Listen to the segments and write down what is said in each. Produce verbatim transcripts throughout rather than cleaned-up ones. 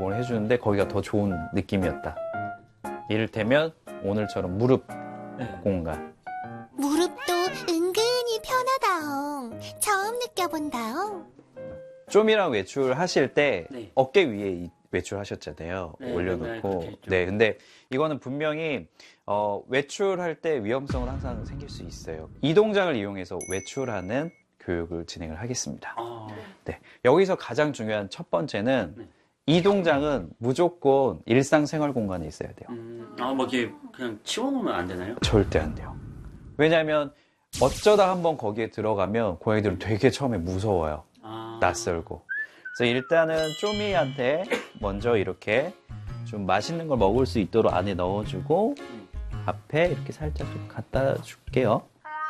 운동을 해주는데 거기가 더 좋은 느낌이었다. 이를테면 오늘처럼 무릎 네. 공간. 무릎도 은근히 편하다옹. 처음 느껴본다옹. 좀이랑 외출하실 때 네. 어깨 위에 외출하셨잖아요. 네, 올려놓고. 네, 네, 근데 이거는 분명히 어, 외출할 때 위험성은 항상 생길 수 있어요. 이 동작을 이용해서 외출하는 교육을 진행을 하겠습니다. 아... 네, 여기서 가장 중요한 첫 번째는 네. 이 동작은 무조건 일상생활 공간에 있어야 돼요. 음, 아, 뭐 이게 그냥 치워놓으면 안 되나요? 절대 안 돼요. 왜냐하면 어쩌다 한번 거기에 들어가면 고양이들은 되게 처음에 무서워요. 아... 낯설고. 그래서 일단은 쪼미한테 먼저 이렇게 좀 맛있는 걸 먹을 수 있도록 안에 넣어주고 앞에 이렇게 살짝 좀 갖다 줄게요.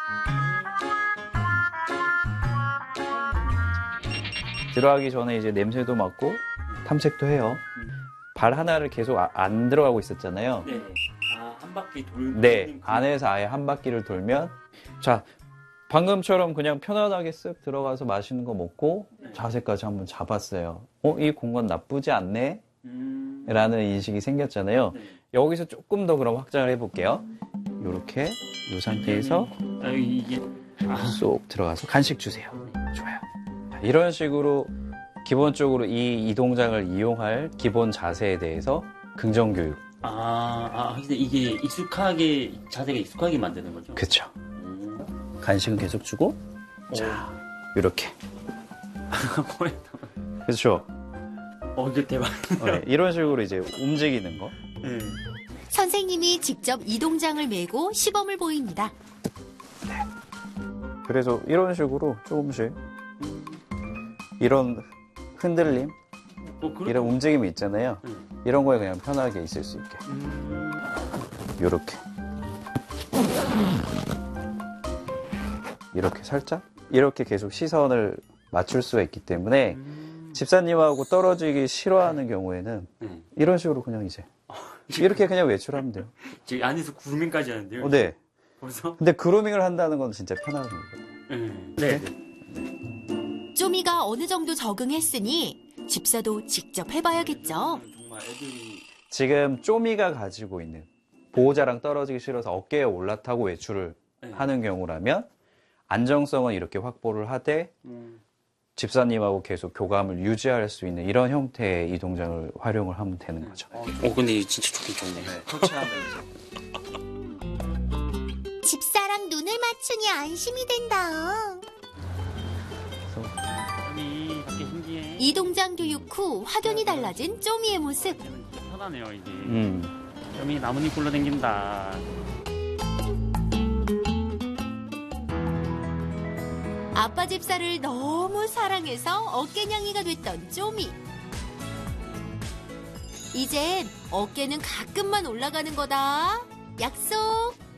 들어가기 전에 이제 냄새도 맡고 탐색도 해요. 발 하나를 계속 아, 안 들어가고 있었잖아요. 네. 아, 한 바퀴 돌면. 네, 안에서 아예 한 바퀴를 돌면 자, 방금처럼 그냥 편안하게 쓱 들어가서 맛있는 거 먹고 네. 자세까지 한번 잡았어요. 어, 이 공간 나쁘지 않네? 음... 라는 인식이 생겼잖아요. 네. 여기서 조금 더 그럼 확장을 해볼게요. 요렇게 이 상태에서 아, 이게... 아... 쏙 들어가서 간식 주세요. 좋아요. 이런 식으로 기본적으로 이, 이 동작을 이용할 기본 자세에 대해서 긍정교육. 아, 아, 근데 이게 익숙하게, 자세가 익숙하게 만드는 거죠? 그쵸. 간식은 계속 주고, 오. 자, 요렇게. 그렇죠. 어, 이게 대박. 네, 이런 식으로 이제 움직이는 거. 네. 선생님이 직접 이 동작을 메고 시범을 보입니다. 네. 그래서 이런 식으로 조금씩 이런 흔들림, 어, 이런 움직임이 있잖아요. 네. 이런 거에 그냥 편하게 있을 수 있게. 음... 요렇게. 이렇게 살짝 이렇게 계속 시선을 맞출 수가 있기 때문에 음... 집사님하고 떨어지기 싫어하는 경우에는 네. 이런 식으로 그냥 이제 이렇게 그냥 외출하면 돼요. 저기 안에서 그루밍까지 하는데요? 어, 네. 벌써? 근데 그루밍을 한다는 건 진짜 편한 거예요. 네. 네. 네. 쪼미가 어느 정도 적응했으니 집사도 직접 해봐야겠죠. 정말 애들이 지금 쪼미가 가지고 있는 보호자랑 떨어지기 싫어서 어깨에 올라타고 외출을 네. 하는 경우라면 안정성은 이렇게 확보를 하되 음. 집사님하고 계속 교감을 유지할 수 있는 이런 형태의 이 동작을 활용을 하면 되는 거죠. 어, 어 근데 진짜 좋긴 좋네. 네, 터치하면서. 집사랑 눈을 맞추니 안심이 된다. 쪼미 밖에 신기해. 이 동작 교육 후 확연히 달라진 쪼미의 모습. 편하네요 이제. 음. 쪼미 나뭇잎 굴러다닌다. 아빠 집사를 너무 사랑해서 어깨냥이가 됐던 쪼미. 이젠 어깨는 가끔만 올라가는 거다. 약속!